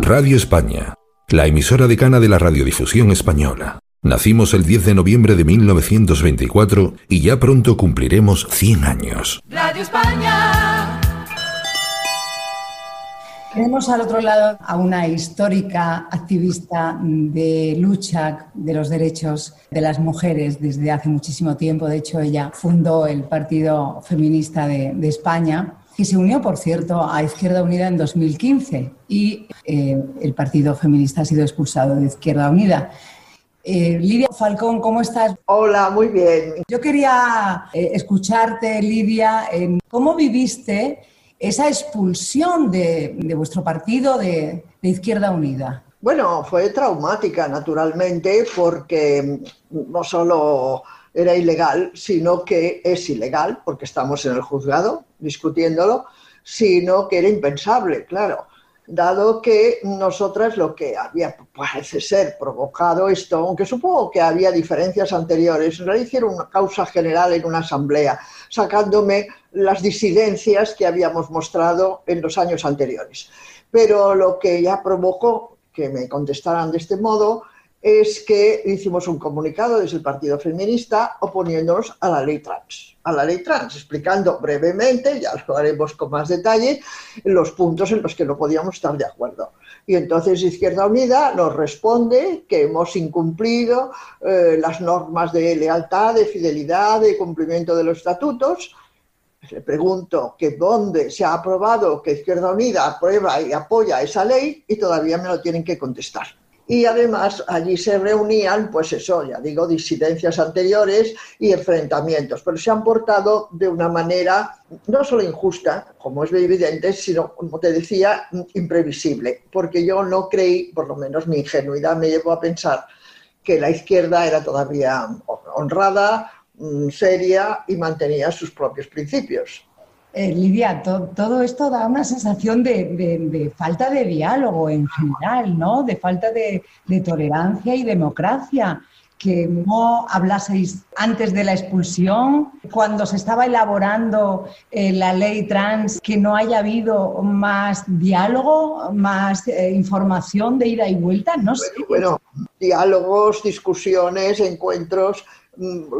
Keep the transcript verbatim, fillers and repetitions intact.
Radio España, la emisora decana de la radiodifusión española. Nacimos el diez de noviembre de mil novecientos veinticuatro y ya pronto cumpliremos cien años. Radio España. Tenemos al otro lado a una histórica activista de lucha de los derechos de las mujeres desde hace muchísimo tiempo. De hecho, ella fundó el Partido Feminista de, de España, que se unió, por cierto, a Izquierda Unida en dos mil quince y eh, el Partido Feminista ha sido expulsado de Izquierda Unida. Eh, Lidia Falcón, ¿cómo estás? Hola, muy bien. Yo quería eh, escucharte, Lidia, en cómo viviste esa expulsión de, de vuestro partido de, de Izquierda Unida. Bueno, fue traumática, naturalmente, porque no solo era ilegal, sino que es ilegal, porque estamos en el juzgado discutiéndolo, sino que era impensable, claro, dado que nosotras lo que había, parece ser, provocado esto, aunque supongo que había diferencias anteriores, en realidad hicieron una causa general en una asamblea, sacándome las disidencias que habíamos mostrado en los años anteriores. Pero lo que ya provocó que me contestaran de este modo es que hicimos un comunicado desde el Partido Feminista oponiéndonos a la ley trans. A la ley trans, explicando brevemente, ya lo haremos con más detalle, los puntos en los que no podíamos estar de acuerdo. Y entonces Izquierda Unida nos responde que hemos incumplido eh, las normas de lealtad, de fidelidad, de cumplimiento de los estatutos. Le pregunto que dónde se ha aprobado que Izquierda Unida aprueba y apoya esa ley y todavía me lo tienen que contestar. Y además allí se reunían, pues eso, ya digo, disidencias anteriores y enfrentamientos, pero se han portado de una manera no solo injusta, como es evidente, sino, como te decía, imprevisible, porque yo no creí, por lo menos mi ingenuidad me llevó a pensar que la izquierda era todavía honrada, seria y mantenía sus propios principios. Eh, Lidia, to, todo esto da una sensación de, de, de falta de diálogo en general, ¿no? De falta de, de tolerancia y democracia, que no hablaseis antes de la expulsión, cuando se estaba elaborando eh, la ley trans, que no haya habido más diálogo, más eh, información de ida y vuelta, no sé. Bueno, bueno, diálogos, discusiones, encuentros.